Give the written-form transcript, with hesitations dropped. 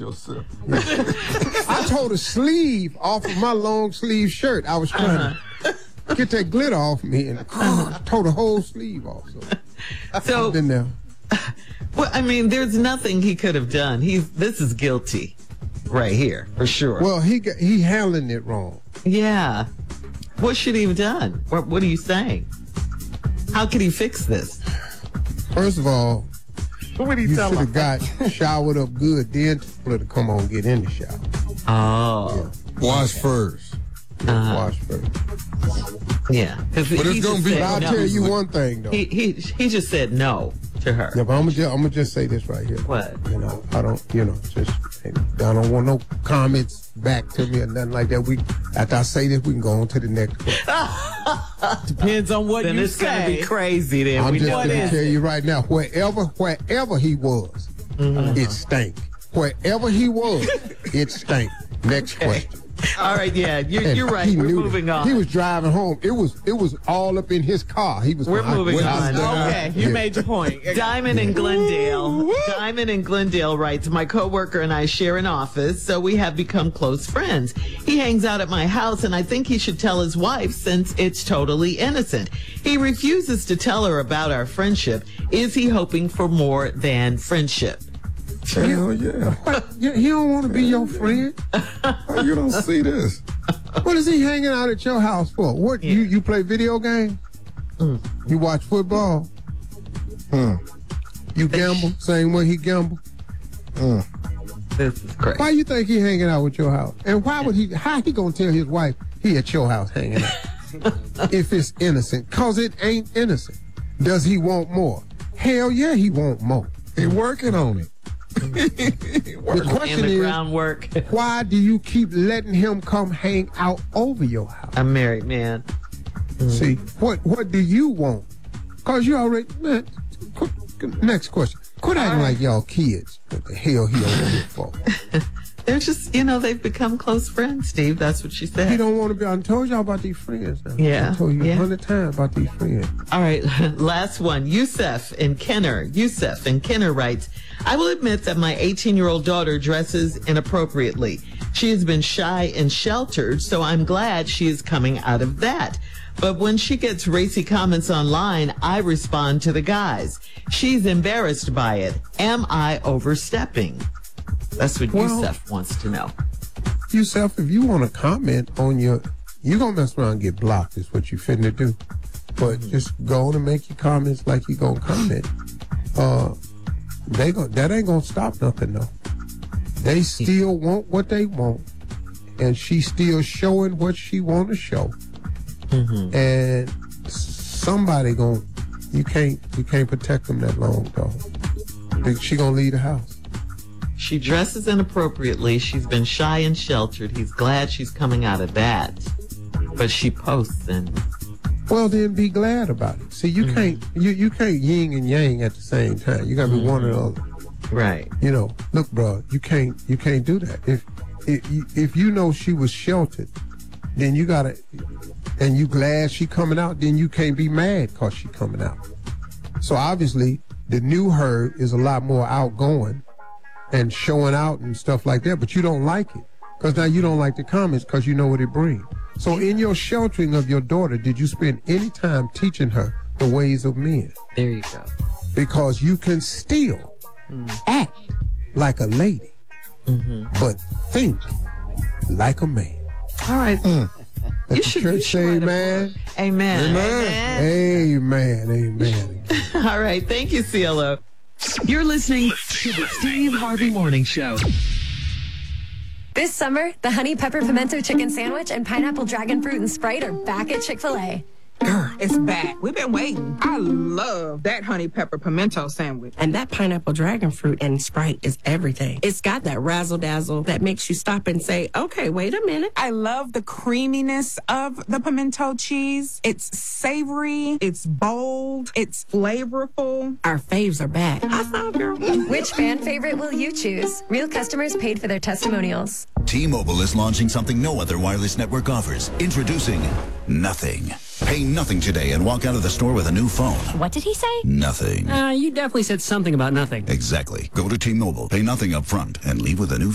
yourself. I tore the sleeve off of my long sleeve shirt. I was trying to get that glitter off me and tore the whole sleeve off. So been there. Well, I mean, there's nothing he could have done. This is guilty right here, for sure. Well, he handling it wrong. Yeah. What should he have done? What are you saying? How could he fix this? First of all, you should have got showered up good, then told her to come on and get in the shower. Oh. Yeah. Wash first. Wash first. Yeah. But it's going to be, I'll tell you one thing, though. He just said no to her. Yeah, but I'm gonna just say this right here. What? You know, I don't want no comments back to me or nothing like that. After I say this, we can go on to the next question. Depends on what then you it's say. Gonna be crazy. Then I'm just gonna tell you right now, wherever he was, it stank. Wherever he was, it stank. Next question. All right, yeah, you're right. We're moving on. He was driving home. It was all up in his car. We're moving on. Okay, you made your point. Diamond in Glendale. Diamond in Glendale writes, my coworker and I share an office, so we have become close friends. He hangs out at my house, and I think he should tell his wife since it's totally innocent. He refuses to tell her about our friendship. Is he hoping for more than friendship? Hell yeah. He don't want to be your friend. You don't see this. What is he hanging out at your house for? What, you play video games? You watch football? You gamble? Same way he gamble? This is crazy. Why you think he hanging out with your house? And how he gonna tell his wife he at your house hanging out? If it's innocent. Cause it ain't innocent. Does he want more? Hell yeah, he want more. He working on it. The question is, groundwork. Why do you keep letting him come hang out over your house? I'm married, man. See, what do you want? Cause you already, man, next question. Quit acting like y'all kids. What the hell he over here for? They're just, they've become close friends, Steve. That's what she said. He don't want to be. I told y'all about these friends now. Yeah. I told you 100 times about these friends. All right, last one. Yusef in Kenner writes, I will admit that my 18-year-old daughter dresses inappropriately. She has been shy and sheltered, so I'm glad she is coming out of that. But when she gets racy comments online, I respond to the guys. She's embarrassed by it. Am I overstepping? That's what Yusef wants to know. Yusef, if you want to comment on you're going to mess around and get blocked is what you finna do. But just go on and make your comments like you going to comment. That ain't going to stop nothing, though. They still want what they want. And she's still showing what she want to show. And somebody you can't protect them that long, though. She going to leave the house. She dresses inappropriately. She's been shy and sheltered. He's glad she's coming out of that. But she posts and... Well, then be glad about it. See, you can't yin and yang at the same time. You got to be one or the other. Right. Look, bro, you can't do that. If you know she was sheltered, then you got to... And you glad she coming out, then you can't be mad because she coming out. So obviously, the new her is a lot more outgoing and showing out and stuff like that, but you don't like it because now you don't like the comments because you know what it brings. So in your sheltering of your daughter, did you spend any time teaching her the ways of men? There you go. Because you can still act like a lady, but think like a man. All right. Let the church say amen. Amen. Amen. Amen. All right. Thank you, CeeLo. You're listening to the Steve Harvey Morning Show. This summer, the Honey Pepper Pimento Chicken Sandwich and Pineapple Dragon Fruit and Sprite are back at Chick-fil-A. It's back. We've been waiting. I love that honey pepper pimento sandwich. And that pineapple dragon fruit and Sprite is everything. It's got that razzle dazzle that makes you stop and say, okay, wait a minute. I love the creaminess of the pimento cheese. It's savory. It's bold. It's flavorful. Our faves are back. I saw, girl. Which fan favorite will you choose? Real customers paid for their testimonials. T-Mobile is launching something no other wireless network offers. Introducing Nothing. Pay nothing today and walk out of the store with a new phone. What did he say? Nothing. You definitely said something about nothing. Exactly. Go to T-Mobile, pay nothing up front, and leave with a new